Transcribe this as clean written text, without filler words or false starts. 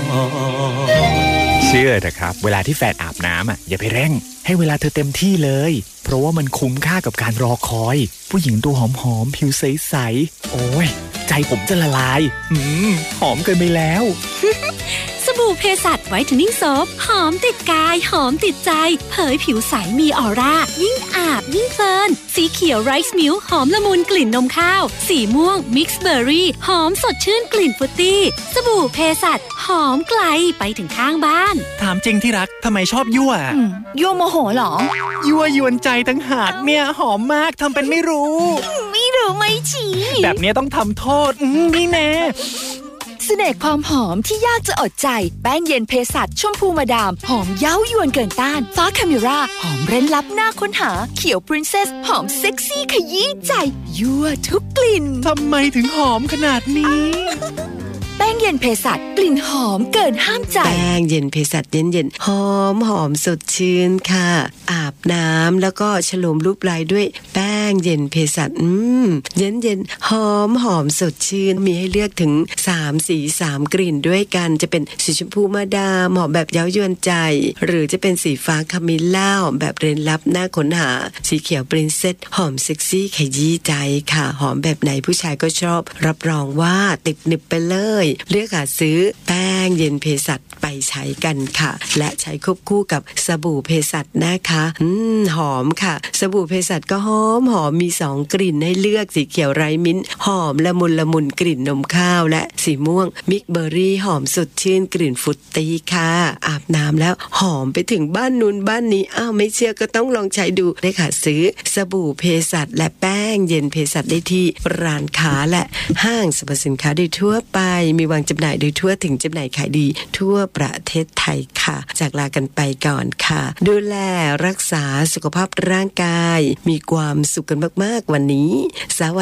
เชื่อเถอะครับเวลาที่แฟนอาบน้ำอย่าไปเร่งให้เวลาเธอเต็มที่เลยเพราะว่ามันคุ้มค่ากับการรอคอยผู้หญิงตัวหอมๆผิวใสๆโอ้ยใจผมจะละลายหอมเกินไปแล้วสบู่เพสัชไวท์เทนนิ่งโซปหอมติดกายหอมติดใจเผยผิวใสมีออร่ายิ่งอาบยิ่งเพลินสีเขียวไรซ์มิลค์หอมละมุนกลิ่นนมข้าวสีม่วงมิกซ์เบอร์รี่หอมสดชื่นกลิ่นฟรุตตี้สบู่เพสัชหอมไกลไปถึงข้างบ้านถามจริงที่รักทำไมชอบยั่วยั่วโมโหหรอยั่วยวนใจตั้งหากเนี่ยหอมมากทำเป็นไม่รู้ไม่รู้ไม่ชี้แบบนี้ต้องทำโทษนี่แน่เสน่ห์ความหอมที่ยากจะอดใจแป้งเย็นเภสัชชมพูมาดามหอมเย้ายวนเกินต้านฟ้าคาเมราหอมเร้นลับน่าค้นหาเขียวปรินเซสหอมเซ็กซี่ขยี้ใจยั่วทุกกลิ่นทำไมถึงหอมขนาดนี้แป้งเย็นเภสัชกลิ่นหอมเกินห้ามใจแป้งเย็นเภสัชเย็นๆหอมสดชื่นค่ะอาบน้ำแล้วก็ฉโลมรูปลายด้วยแป้งเย็นเภสัชเย็นหอมสดชื่นมีให้เลือกถึง3สี3กลิ่นด้วยกันจะเป็นสีชมพูมาดามหอมแบบเย้ายวนใจหรือจะเป็นสีฟ้าคาเมล่าหอมแบบเร้นลับน่าค้นหาสีเขียวปรินเซสหอมเซ็กซี่ขยี้ใจค่ะหอมแบบไหนผู้ชายก็ชอบรับรองว่าติดหนึบไปเลยเลือกหาซื้อแป้งเย็นเภสัชไปใช้กันค่ะและใช้ควบคู่กับสบู่เภสัชนะคะหอมค่ะสบู่เภสัชก็หอมมี2กลิ่นให้เลือกสีเขียวไรมิ้นหอมละมุนกลิ่นนมข้าวและสีม่วงมิกเบอร์รี่หอมสดชื่นกลิ่นฟรุตตี้ค่ะอาบน้ำแล้วหอมไปถึงบ้านนู้นบ้านนี้ไม่เชื่อก็ต้องลองใช้ดูได้ค่ะซื้อสบู่เภสัชและแป้งเย็นเภสัชได้ที่ร้านค้าและห้างสรรพสินค้าโดยทั่วไปมีวางจำหน่ายโดยทั่วถึงจำหน่ายขายดีทั่วประเทศไทยค่ะจากลากันไปก่อนค่ะดูแลรักษาสุขภาพร่างกายมีความสุขกันมากๆวันนี้